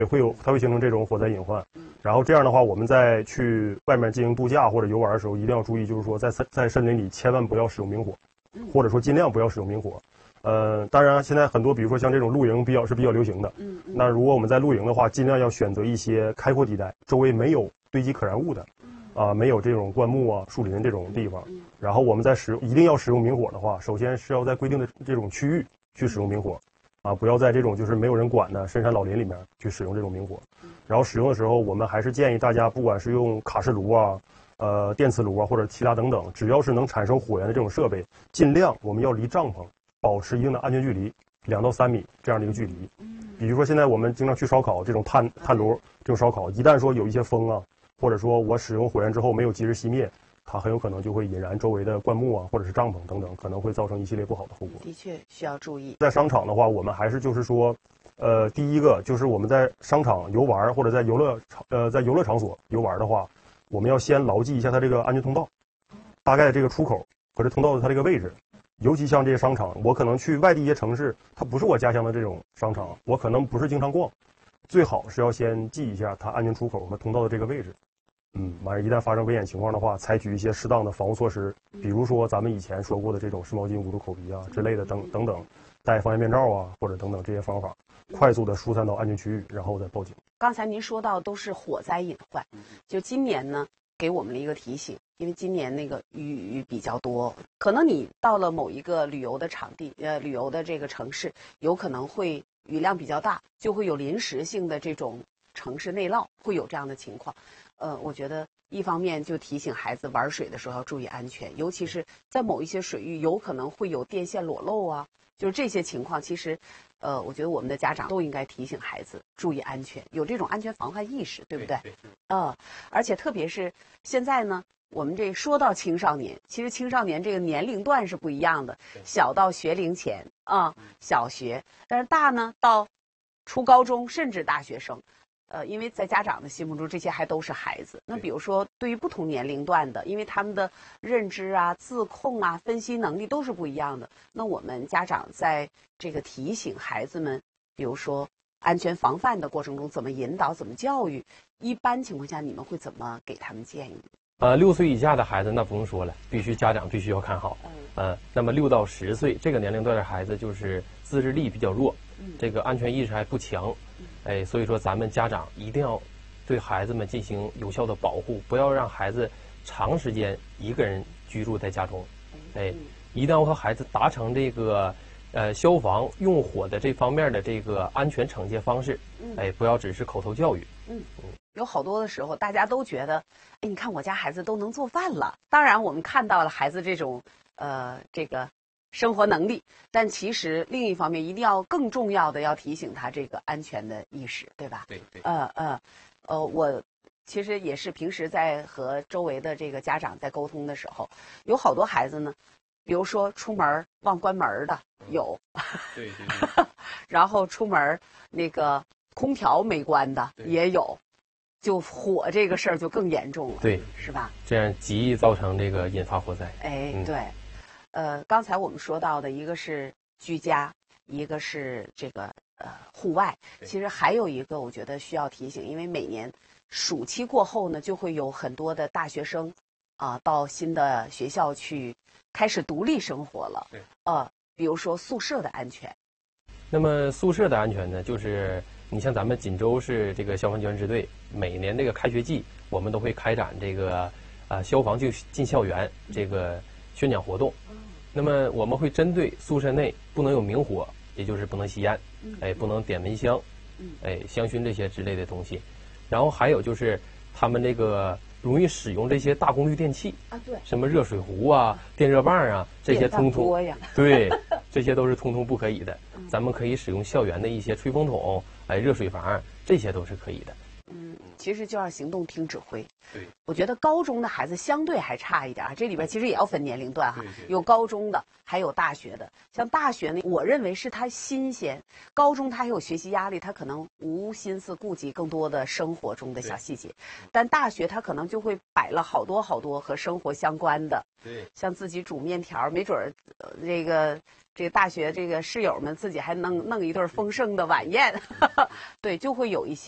它会形成这种火灾隐患。然后这样的话，我们在去外面进行度假或者游玩的时候，一定要注意，就是说在森林里千万不要使用明火，或者说尽量不要使用明火。当然现在很多，比如说像这种露营比较流行的。那如果我们在露营的话，尽量要选择一些开阔地带，周围没有堆积可燃物的，没有这种灌木啊、树林这种地方。然后我们一定要使用明火的话，首先是要在规定的这种区域去使用明火，不要在这种就是没有人管的深山老林里面去使用这种明火。然后使用的时候，我们还是建议大家，不管是用卡式炉啊、电磁炉啊，或者其他等等，只要是能产生火源的这种设备，尽量我们要离帐篷保持一定的安全距离，2到3米这样的一个距离。比如说现在我们经常去烧烤，这种炭炉这种烧烤，一旦说有一些风啊，或者说我使用火源之后没有及时熄灭，它很有可能就会引燃周围的灌木啊，或者是帐篷等等，可能会造成一系列不好的后果。 的确需要注意。 在商场的话，我们还是就是说，第一个就是我们在商场游玩或者在游乐场所游玩的话，我们要先牢记一下它这个安全通道，大概这个出口和这通道的它这个位置。尤其像这些商场，我可能去外地一些城市，它不是我家乡的这种商场，我可能不是经常逛，最好是要先记一下它安全出口和通道的这个位置。完事一旦发生危险情况的话，采取一些适当的防护措施，比如说咱们以前说过的这种湿毛巾捂住口鼻啊之类的等等，戴防炎面罩啊或者等等这些方法，快速的疏散到安全区域，然后再报警。 刚才您说到都是火灾隐患，就今年呢给我们了一个提醒，因为今年那个雨比较多，可能你到了某一个旅游的场地，旅游的这个城市，有可能会雨量比较大，就会有临时性的这种城市内涝，会有这样的情况。我觉得一方面就提醒孩子玩水的时候要注意安全，尤其是在某一些水域有可能会有电线裸露啊，就是这些情况，其实我觉得我们的家长都应该提醒孩子注意安全，有这种安全防范意识，对不对？而且特别是现在呢，我们这说到青少年，其实青少年这个年龄段是不一样的，小到学龄前小学，但是大呢到初高中甚至大学生。因为在家长的心目中，这些还都是孩子。那比如说，对于不同年龄段的，因为他们的认知啊、自控啊、分析能力都是不一样的。那我们家长在这个提醒孩子们，比如说安全防范的过程中，怎么引导、怎么教育，一般情况下你们会怎么给他们建议 ？6岁以下的孩子那不用说了，家长必须要看好。那么6到10岁这个年龄段的孩子，就是自制力比较弱，这个安全意识还不强。所以说咱们家长一定要对孩子们进行有效的保护，不要让孩子长时间一个人居住在家中。一定要和孩子达成这个消防用火的这方面的这个安全惩戒方式。不要只是口头教育。 有好多的时候，大家都觉得，你看我家孩子都能做饭了。当然，我们看到了孩子这种这个生活能力，但其实另一方面，一定要更重要的要提醒他这个安全的意识，对吧？ 对。 我其实也是平时在和周围的这个家长在沟通的时候，有好多孩子呢，比如说出门忘关门的有， 对。 然后出门那个空调没关的也有，就火这个事儿就更严重了， 对， 是吧？ 这样极易造成这个引发火灾。 对。刚才我们说到的一个是居家，一个是这个户外，其实还有一个我觉得需要提醒，因为每年暑期过后呢，就会有很多的大学生到新的学校去开始独立生活了。比如说宿舍的安全。 那么宿舍的安全呢，就是你像咱们锦州市这个消防救援支队，每年这个开学季，我们都会开展这个消防进校园这个宣讲活动。那么我们会针对宿舍内不能有明火，也就是不能吸烟，不能点蚊香，香薰这些之类的东西。然后还有就是他们这个容易使用这些大功率电器对， 什么热水壶啊、电热棒啊，这些通通对，这些都是通通不可以的。咱们可以使用校园的一些吹风筒、热水房，这些都是可以的。 其实就要行动听指挥。 对， 我觉得高中的孩子相对还差一点这里边其实也要分年龄段有高中的，还有大学的。像大学呢，我认为是他新鲜，高中他还有学习压力，他可能无心思顾及更多的生活中的小细节，但大学他可能就会摆了好多好多和生活相关的，像自己煮面条，没准儿这个大学这个室友们自己还弄一顿丰盛的晚宴，对，就会有一些。